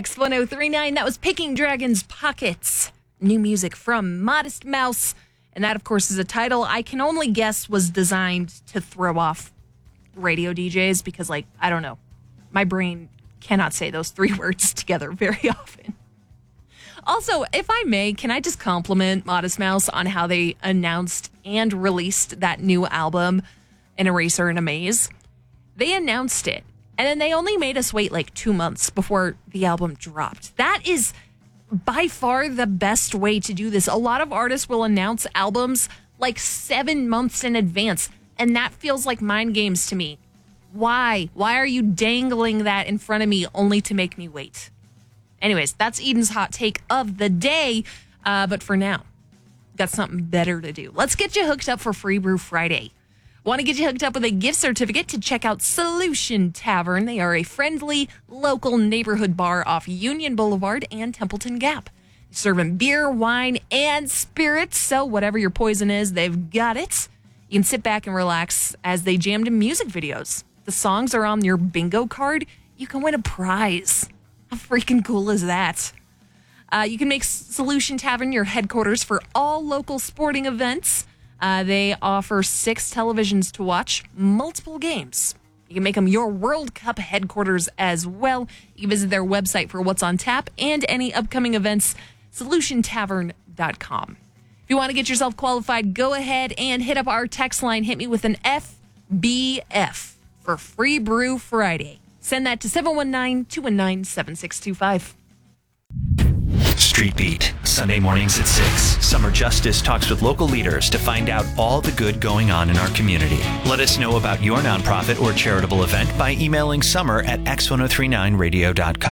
X1039. That was Picking Dragon's Pockets. New music from Modest Mouse. And that, of course, is a title I can only guess was designed to throw off radio DJs because, I don't know. My brain cannot say those three words together very often. Also, if I may, can I just compliment Modest Mouse on how they announced and released that new album, An Eraser and a Maze? They announced it, and then they only made us wait 2 months before the album dropped. That is by far the best way to do this. A lot of artists will announce albums 7 months in advance, and that feels like mind games to me. Why? Why are you dangling that in front of me only to make me wait? Anyways, that's Eden's hot take of the day. But for now, got something better to do. Let's get you hooked up for Free Brew Friday. Want to get you hooked up with a gift certificate to check out Solution Tavern. They are a friendly, local neighborhood bar off Union Boulevard and Templeton Gap. Serving beer, wine, and spirits, so whatever your poison is, they've got it. You can sit back and relax as they jam to music videos. The songs are on your bingo card. You can win a prize. How freaking cool is that? You can make Solution Tavern your headquarters for all local sporting events. They offer 6 televisions to watch, multiple games. You can make them your World Cup headquarters as well. You can visit their website for what's on tap and any upcoming events, solutiontavern.com. If you want to get yourself qualified, go ahead and hit up our text line. Hit me with an FBF for Free Brew Friday. Send that to 719-219-7625. Street Beat, Sunday mornings at 6. Summer Justice talks with local leaders to find out all the good going on in our community. Let us know about your nonprofit or charitable event by emailing summer@x1039radio.com.